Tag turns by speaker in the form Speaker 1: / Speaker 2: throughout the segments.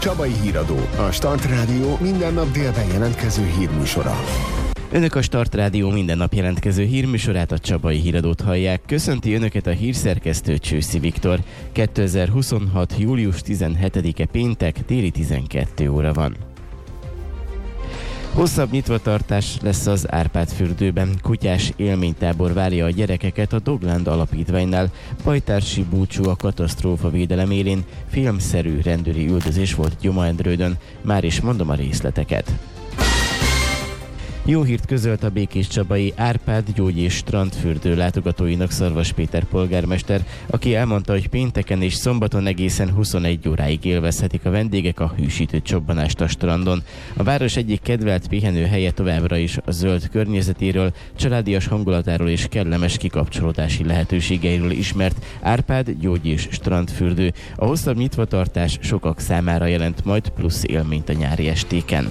Speaker 1: Csabai Híradó, a Start Rádió minden nap délben jelentkező hírműsora.
Speaker 2: Önök a Start Rádió minden nap jelentkező hírműsorát, a Csabai Híradót hallják. Köszönti Önöket a hírszerkesztő Csőszi Viktor. 2026. július 17-e péntek, téli 12 óra van. Hosszabb nyitvatartás lesz az Árpád-fürdőben. Kutyás élménytábor várja a gyerekeket a Dogland Alapítványnál. Bajtársi búcsú a katasztrófavédelem élén. Filmszerű rendőri üldözés volt Gyoma-Endrődön. Már is mondom a részleteket. Jó hírt közölt a békéscsabai Árpád gyógy- és strandfürdő látogatóinak Szarvas Péter polgármester, aki elmondta, hogy pénteken és szombaton egészen 21 óráig élvezhetik a vendégek a hűsítő csobbanást a strandon. A város egyik kedvelt pihenőhelye továbbra is a zöld környezetéről, családias hangulatáról és kellemes kikapcsolódási lehetőségeiről ismert Árpád gyógy- és strandfürdő. A hosszabb nyitvatartás sokak számára jelent majd plusz élményt a nyári estéken.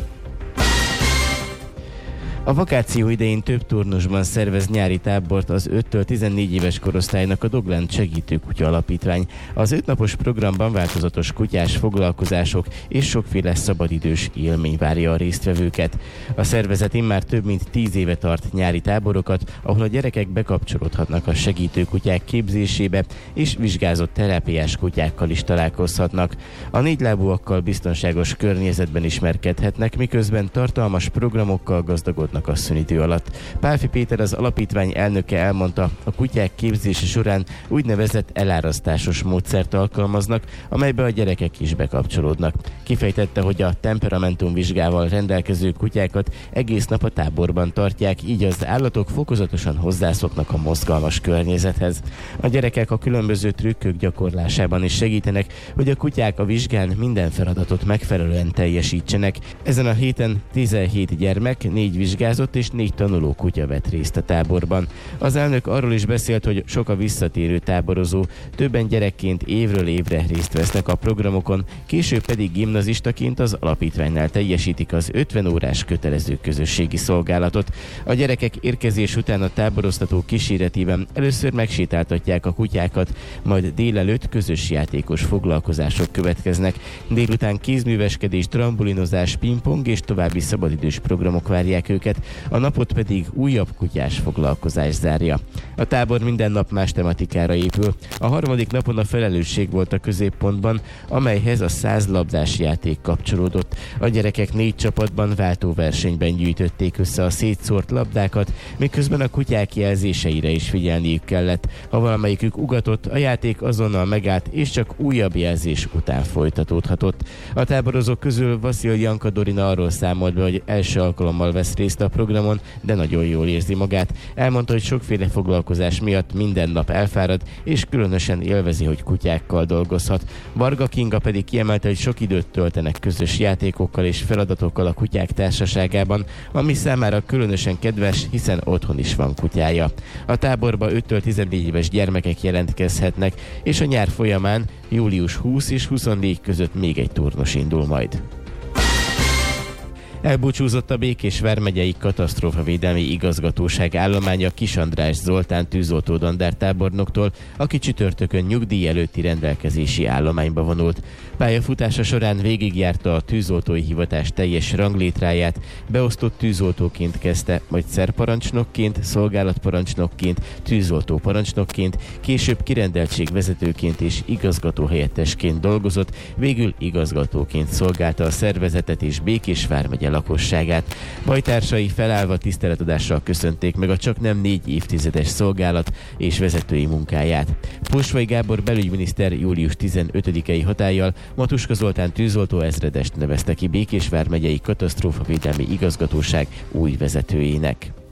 Speaker 2: A vakáció idején több turnusban szervez nyári tábort az 5-től 14 éves korosztálynak a Dogland Segítő Kutya Alapítvány. Az 5 napos programban változatos kutyás foglalkozások és sokféle szabadidős élmény várja a résztvevőket. A szervezet immár több mint 10 éve tart nyári táborokat, ahol a gyerekek bekapcsolódhatnak a segítőkutyák képzésébe, és vizsgázott terápiás kutyákkal is találkozhatnak. A négylábúakkal biztonságos környezetben ismerkedhetnek, miközben tartalmas programokkal gazdagodnak a szünidő alatt. Pálfi Péter, az alapítvány elnöke elmondta, a kutyák képzése során úgynevezett elárasztásos módszert alkalmaznak, amelybe a gyerekek is bekapcsolódnak. Kifejtette, hogy a temperamentumvizsgával rendelkező kutyákat egész nap a táborban tartják, így az állatok fokozatosan hozzászoknak a mozgalmas környezethez. A gyerekek a különböző trükkök gyakorlásában is segítenek, hogy a kutyák a vizsgán minden feladatot megfelelően teljesítsenek. Ezen a héten 17 gyermek, 4 vizsgázott és 4 tanuló kutya vett részt a táborban. Az elnök arról is beszélt, hogy sok a visszatérő táborozó, többen gyerekként évről évre részt vesznek a programokon, később pedig gimnazistaként az alapítványnál teljesítik az 50 órás kötelező közösségi szolgálatot. A gyerekek érkezés után a táboroztató kíséretében először megsétáltatják a kutyákat, majd délelőtt közös játékos foglalkozások következnek. Délután kézműveskedés, trambulinozás, pingpong és további szabadidős programok várják őket, a napot pedig újabb kutyás foglalkozás zárja. A tábor minden nap más tematikára épül. A harmadik napon a felelősség volt a középpontban, amelyhez a 100 labdás játék kapcsolódott. A gyerekek 4 csapatban váltóversenyben gyűjtötték össze a szétszórt labdákat, miközben a kutyák jelzéseire is figyelniük kellett. Ha valamelyikük ugatott, a játék azonnal megállt, és csak újabb jelzés után folytatódhatott. A táborozók közül Vaszil Janka Dorina arról számolt be, hogy első alkalommal vesz részt a programon, de nagyon jól érzi magát. Elmondta, hogy sokféle foglalkozás miatt minden nap elfárad, és különösen élvezi, hogy kutyákkal dolgozhat. Varga Kinga pedig kiemelte, hogy sok időt töltenek közös játékokkal és feladatokkal a kutyák társaságában, ami számára különösen kedves, hiszen otthon is van kutyája. A táborba 5-től 14 éves gyermekek jelentkezhetnek, és a nyár folyamán július 20 és 24 között még egy turnus indul majd. Elbúcsúzott a Békés vármegyei katasztrófavédelmi igazgatóság állománya Kis András Zoltán tűzoltó dandártábornoktól, aki csütörtökön nyugdíj előtti rendelkezési állományba vonult. Pályafutása során végigjárta a tűzoltói hivatás teljes ranglétráját, beosztott tűzoltóként kezdte, majd szerparancsnokként, szolgálatparancsnokként, tűzoltóparancsnokként, később kirendeltségvezetőként és igazgatóhelyettesként dolgozott, végül igazgatóként szolgálta a szervezetet és Békés vármegye lakosságát. Bajtársai felállva tiszteletadással köszönték meg a csaknem 4 évtizedes szolgálat és vezetői munkáját. Posvai Gábor belügyminiszter július 15-i hatállyal Matuska Zoltán tűzoltó ezredest nevezte ki Békés vármegyei katasztrófavédelmi igazgatóság új vezetőjének.